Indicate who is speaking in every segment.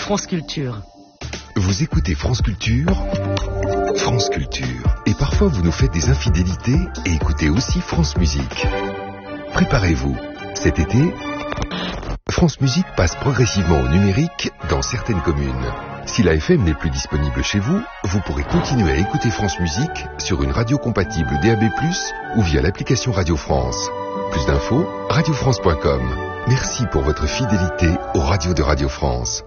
Speaker 1: France Culture.
Speaker 2: Vous écoutez France Culture, France Culture. Et parfois vous nous faites des infidélités et écoutez aussi France Musique. Préparez-vous, cet été, France Musique passe progressivement au numérique dans certaines communes. Si la FM n'est plus disponible chez vous, vous pourrez continuer à écouter France Musique sur une radio compatible DAB+, ou via l'application Radio France. Plus d'infos, radiofrance.com. Merci pour votre fidélité aux radios de Radio France.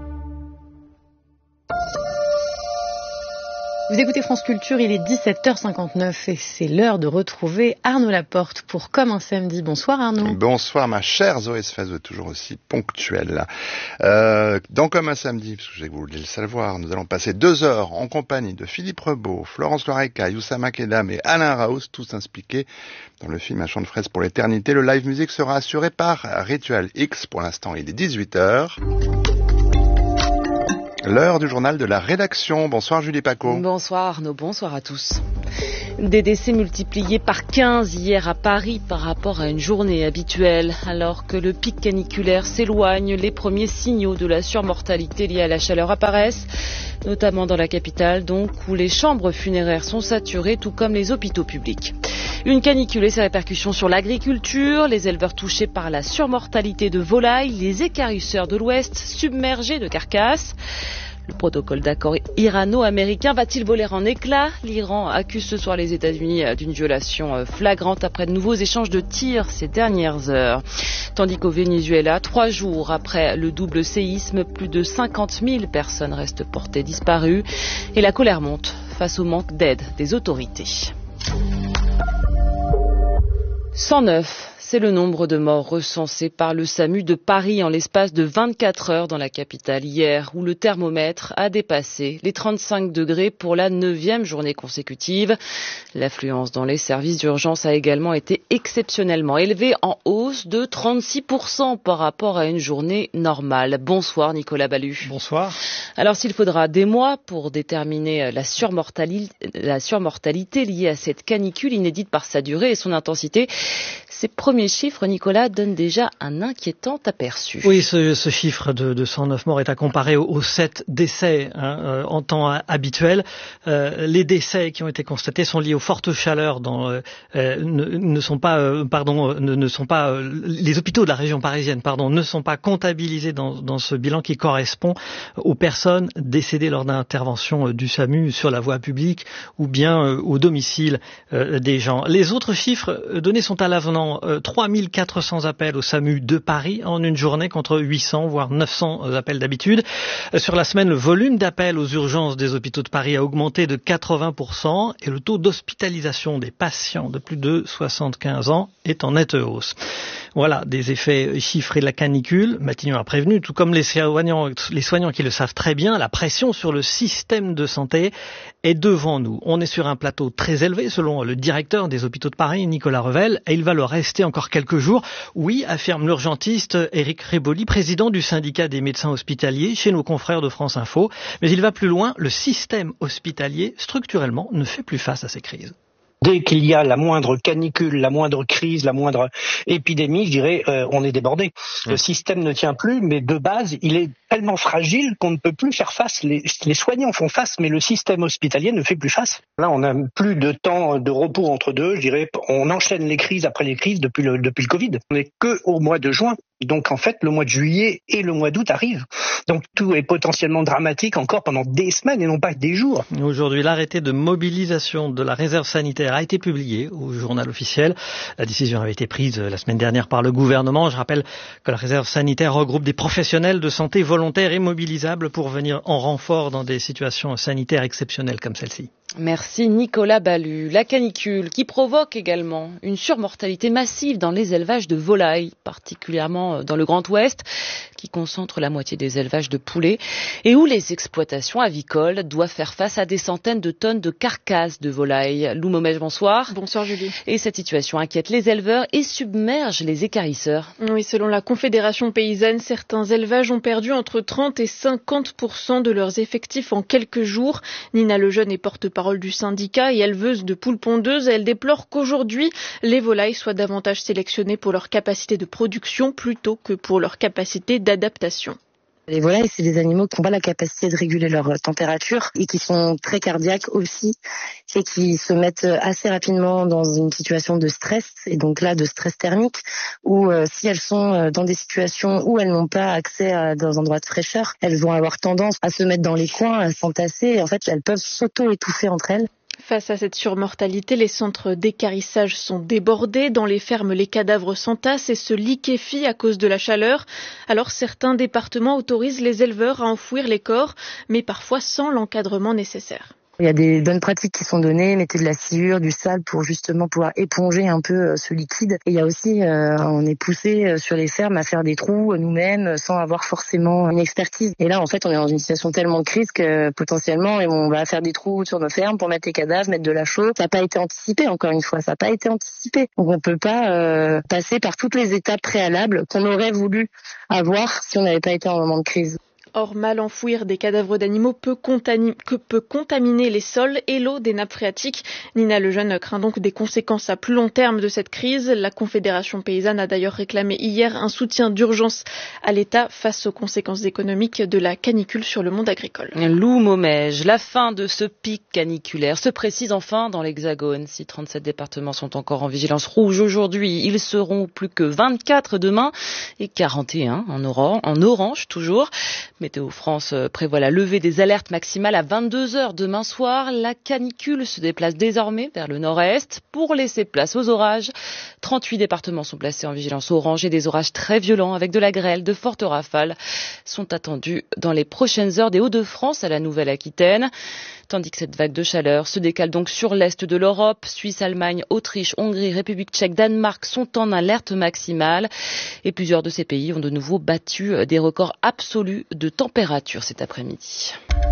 Speaker 1: Vous écoutez France Culture, il est 17h59 et c'est l'heure de retrouver Arnaud Laporte pour Comme un samedi. Bonsoir Arnaud.
Speaker 3: Bonsoir ma chère Zoé Sfazeux, toujours aussi ponctuelle. Dans Comme un samedi, parce que vous voulez le savoir, nous allons passer 2 heures en compagnie de Philippe Rebaud, Florence Loireca, Youssa Makeda et Alain Raouz, tous impliqués dans le film Un chant de fraise pour l'éternité. Le live music sera assuré par Ritual X. Pour l'instant, il est 18h. L'heure du journal de la rédaction. Bonsoir Julie Paco.
Speaker 4: Bonsoir Arnaud, bonsoir à tous. Des décès multipliés par 15 hier à Paris par rapport à une journée habituelle. Alors que le pic caniculaire s'éloigne, les premiers signaux de la surmortalité liée à la chaleur apparaissent, notamment dans la capitale donc, où les chambres funéraires sont saturées, tout comme les hôpitaux publics. Une canicule et ses répercussions sur l'agriculture, les éleveurs touchés par la surmortalité de volailles, les équarrisseurs de l'Ouest submergés de carcasses. Le protocole d'accord irano-américain va-t-il voler en éclats? L'Iran accuse ce soir les États-Unis d'une violation flagrante après de nouveaux échanges de tirs ces dernières heures. Tandis qu'au Venezuela, 3 jours après le double séisme, plus de 50 000 personnes restent portées disparues et la colère monte face au manque d'aide des autorités. 109, c'est le nombre de morts recensés par le SAMU de Paris en l'espace de 24 heures dans la capitale hier, où le thermomètre a dépassé les 35 degrés pour la 9e journée consécutive. L'affluence dans les services d'urgence a également été exceptionnellement élevée, en hausse de 36% par rapport à une journée normale. Bonsoir Nicolas Ballu.
Speaker 5: Bonsoir. Alors
Speaker 4: s'il faudra des mois pour déterminer la surmortalité liée à cette canicule inédite par sa durée et son intensité, ces premiers chiffres, Nicolas, donnent déjà un inquiétant aperçu.
Speaker 5: Oui, ce chiffre de 109 morts est à comparer aux 7 décès en temps habituel. Les décès qui ont été constatés sont liés aux fortes chaleurs les hôpitaux de la région parisienne, ne sont pas comptabilisés dans ce bilan qui correspond aux personnes décédées lors d'interventions du SAMU sur la voie publique ou bien au domicile des gens. Les autres chiffres donnés sont à l'avenant. 3400 appels au SAMU de Paris en une journée contre 800 voire 900 appels d'habitude. Sur la semaine, le volume d'appels aux urgences des hôpitaux de Paris a augmenté de 80% et le taux d'hospitalisation des patients de plus de 75 ans est en nette hausse. Voilà des effets chiffrés de la canicule. Matignon a prévenu, tout comme les soignants qui le savent très bien, la pression sur le système de santé est devant nous. On est sur un plateau très élevé selon le directeur des hôpitaux de Paris, Nicolas Revel, et il va le rester encore quelques jours. Oui, affirme l'urgentiste Éric Réboli, président du syndicat des médecins hospitaliers chez nos confrères de France Info. Mais il va plus loin, le système hospitalier, structurellement, ne fait plus face à ces crises.
Speaker 6: Dès qu'il y a la moindre canicule, la moindre crise, la moindre épidémie, je dirais, on est débordé. Le système ne tient plus, mais de base, il est tellement fragile qu'on ne peut plus faire face. Les soignants font face, mais le système hospitalier ne fait plus face. Là, on n'a plus de temps de repos entre deux. Je dirais, on enchaîne les crises après les crises depuis le Covid. On n'est que au mois de juin. Donc en fait, le mois de juillet et le mois d'août arrivent. Donc tout est potentiellement dramatique encore pendant des semaines et non pas des jours.
Speaker 5: Aujourd'hui, l'arrêté de mobilisation de la réserve sanitaire a été publié au journal officiel. La décision avait été prise la semaine dernière par le gouvernement. Je rappelle que la réserve sanitaire regroupe des professionnels de santé volontaires et mobilisables pour venir en renfort dans des situations sanitaires exceptionnelles comme celle-ci.
Speaker 4: Merci Nicolas Ballu. La canicule qui provoque également une surmortalité massive dans les élevages de volailles, particulièrement dans le Grand Ouest, qui concentre la moitié des élevages de poulets, et où les exploitations avicoles doivent faire face à des centaines de tonnes de carcasses de volailles. Lou Momège, bonsoir.
Speaker 7: Bonsoir Julie.
Speaker 4: Et cette situation inquiète les éleveurs et submerge les équarisseurs.
Speaker 7: Oui, selon la Confédération paysanne, certains élevages ont perdu entre 30 et 50% de leurs effectifs en quelques jours. Nina Lejeune est porte-parole du syndicat et éleveuse de poules pondeuses. Elle déplore qu'aujourd'hui, les volailles soient davantage sélectionnées pour leur capacité de production plutôt que pour leur capacité d'adaptation.
Speaker 8: Les volailles, c'est des animaux qui n'ont pas la capacité de réguler leur température et qui sont très cardiaques aussi et qui se mettent assez rapidement dans une situation de stress et donc là de stress thermique où si elles sont dans des situations où elles n'ont pas accès à des endroits de fraîcheur, elles vont avoir tendance à se mettre dans les coins, à s'entasser et en fait elles peuvent s'auto-étouffer entre elles.
Speaker 7: Face à cette surmortalité, les centres d'équarrissage sont débordés. Dans les fermes, les cadavres s'entassent et se liquéfient à cause de la chaleur. Alors certains départements autorisent les éleveurs à enfouir les corps, mais parfois sans l'encadrement nécessaire.
Speaker 8: Il y a des bonnes pratiques qui sont données, mettez de la sciure, du sable pour justement pouvoir éponger un peu ce liquide. Et il y a aussi, on est poussé sur les fermes à faire des trous nous-mêmes sans avoir forcément une expertise. Et là, en fait, on est dans une situation tellement de crise que potentiellement, on va faire des trous sur nos fermes pour mettre les cadavres, mettre de la chaux. Ça n'a pas été anticipé, encore une fois, ça n'a pas été anticipé. Donc on peut pas passer par toutes les étapes préalables qu'on aurait voulu avoir si on n'avait pas été en moment de crise.
Speaker 7: Or, mal enfouir des cadavres d'animaux peut contaminer les sols et l'eau des nappes phréatiques. Nina Lejeune craint donc des conséquences à plus long terme de cette crise. La Confédération paysanne a d'ailleurs réclamé hier un soutien d'urgence à l'État face aux conséquences économiques de la canicule sur le monde agricole.
Speaker 4: Lou Momège, la fin de ce pic caniculaire se précise enfin dans l'Hexagone. Si 37 départements sont encore en vigilance rouge aujourd'hui, ils seront plus que 24 demain et 41 en orange toujours. Météo France prévoit la levée des alertes maximales à 22h demain soir. La canicule se déplace désormais vers le nord-est pour laisser place aux orages. 38 départements sont placés en vigilance orange et des orages très violents avec de la grêle, de fortes rafales sont attendus dans les prochaines heures des Hauts-de-France à la Nouvelle-Aquitaine. Tandis que cette vague de chaleur se décale donc sur l'est de l'Europe. Suisse, Allemagne, Autriche, Hongrie, République tchèque, Danemark sont en alerte maximale. Et plusieurs de ces pays ont de nouveau battu des records absolus de température cet après-midi.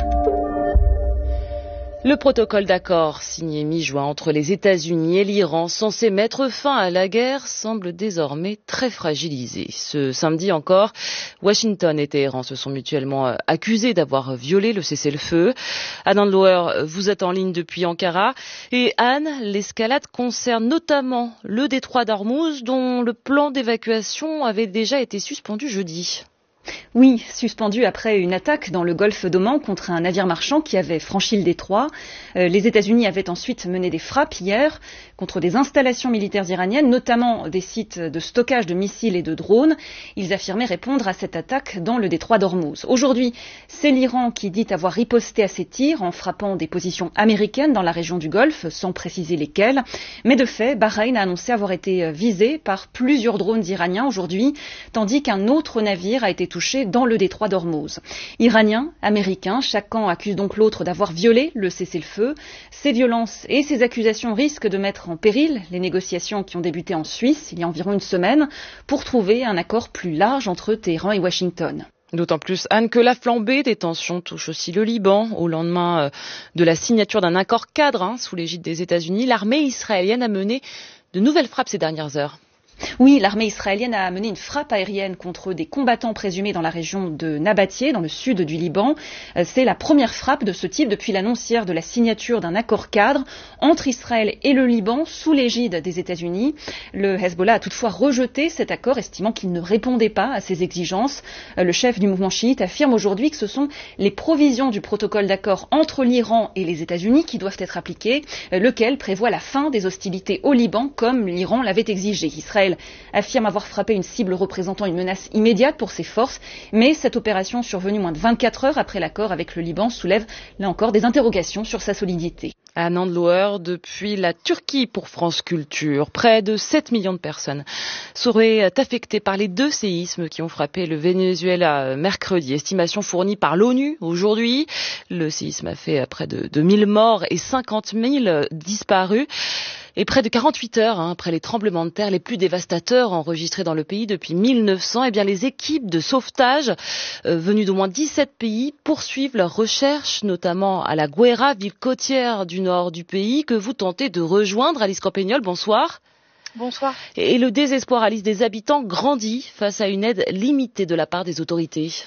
Speaker 4: Le protocole d'accord signé mi-juin entre les États-Unis et l'Iran, censé mettre fin à la guerre, semble désormais très fragilisé. Ce samedi encore, Washington et Téhéran se sont mutuellement accusés d'avoir violé le cessez-le-feu. Anne Andlower, vous êtes en ligne depuis Ankara. Et Anne, l'escalade concerne notamment le détroit d'Ormuz, dont le plan d'évacuation avait déjà été suspendu jeudi.
Speaker 9: Oui, suspendu après une attaque dans le golfe d'Oman contre un navire marchand qui avait franchi le détroit. Les États-Unis avaient ensuite mené des frappes hier contre des installations militaires iraniennes, notamment des sites de stockage de missiles et de drones. Ils affirmaient répondre à cette attaque dans le détroit d'Ormuz. Aujourd'hui, c'est l'Iran qui dit avoir riposté à ces tirs en frappant des positions américaines dans la région du Golfe, sans préciser lesquelles. Mais de fait, Bahreïn a annoncé avoir été visé par plusieurs drones iraniens aujourd'hui, tandis qu'un autre navire a été touché dans le détroit d'Ormuz. Iraniens, Américains, chaque camp accuse donc l'autre d'avoir violé le cessez-le-feu. Ces violences et ces accusations risquent de mettre en péril les négociations qui ont débuté en Suisse il y a environ une semaine pour trouver un accord plus large entre Téhéran et Washington.
Speaker 4: D'autant plus, Anne, que la flambée des tensions touche aussi le Liban. Au lendemain de la signature d'un accord cadre sous l'égide des États-Unis, l'armée israélienne a mené de nouvelles frappes ces dernières heures.
Speaker 9: Oui, l'armée israélienne a mené une frappe aérienne contre des combattants présumés dans la région de Nabatieh, dans le sud du Liban. C'est la première frappe de ce type depuis l'annonce hier de la signature d'un accord cadre entre Israël et le Liban sous l'égide des États-Unis. Le Hezbollah a toutefois rejeté cet accord, estimant qu'il ne répondait pas à ses exigences. Le chef du mouvement chiite affirme aujourd'hui que ce sont les provisions du protocole d'accord entre l'Iran et les États-Unis qui doivent être appliquées, lequel prévoit la fin des hostilités au Liban comme l'Iran l'avait exigé. Israël affirme avoir frappé une cible représentant une menace immédiate pour ses forces, mais cette opération survenue moins de 24 heures après l'accord avec le Liban soulève là encore des interrogations sur sa solidité.
Speaker 4: Anne Andlower, depuis la Turquie pour France Culture, près de 7 millions de personnes seraient affectées par les 2 séismes qui ont frappé le Venezuela mercredi. Estimation fournie par l'ONU aujourd'hui. Le séisme a fait près de 2000 morts et 50 000 disparus. Et près de 48 heures après les tremblements de terre les plus dévastateurs enregistrés dans le pays depuis 1900, les équipes de sauvetage venues d'au moins 17 pays poursuivent leurs recherches, notamment à la Guaira, ville côtière du nord du pays, que vous tentez de rejoindre. Alice Campagnol, bonsoir.
Speaker 10: Bonsoir.
Speaker 4: Et le désespoir, Alice, des habitants grandit face à une aide limitée de la part des autorités.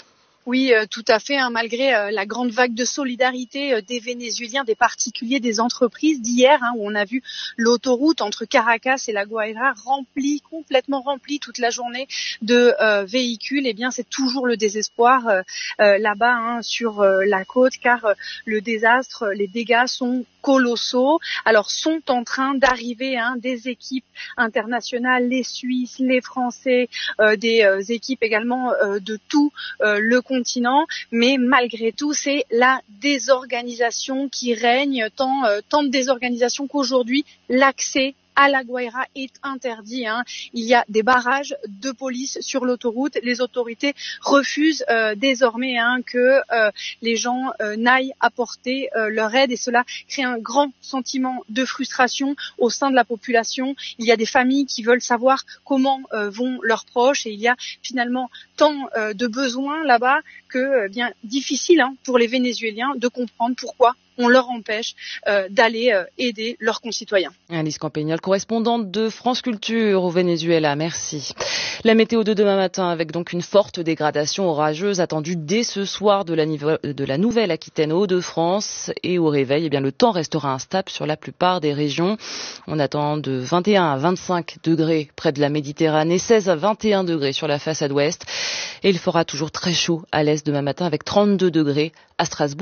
Speaker 10: Oui, tout à fait. Malgré la grande vague de solidarité des Vénézuéliens, des particuliers, des entreprises d'hier, où on a vu l'autoroute entre Caracas et La Guaira complètement remplie toute la journée de véhicules, eh bien c'est toujours le désespoir là-bas sur la côte, car le désastre, les dégâts sont colossaux. Alors sont en train d'arriver des équipes internationales, les Suisses, les Français, des équipes également de tout le continent, mais malgré tout, c'est la désorganisation qui règne, tant de désorganisation qu'aujourd'hui, l'accès à La Guaira est interdit. Il y a des barrages de police sur l'autoroute. Les autorités refusent désormais que les gens n'aillent apporter leur aide, et cela crée un grand sentiment de frustration au sein de la population. Il y a des familles qui veulent savoir comment vont leurs proches, et il y a finalement tant de besoins là-bas que bien difficile pour les Vénézuéliens de comprendre pourquoi on leur empêche d'aller aider leurs concitoyens.
Speaker 4: Alice Campagnol, correspondante de France Culture au Venezuela, merci. La météo de demain matin avec donc une forte dégradation orageuse attendue dès ce soir de la Nouvelle-Aquitaine aux Hauts-de-France, et au réveil, le temps restera instable sur la plupart des régions. On attend de 21 à 25 degrés près de la Méditerranée, 16 à 21 degrés sur la façade ouest, et il fera toujours très chaud à l'est demain matin avec 32 degrés à Strasbourg.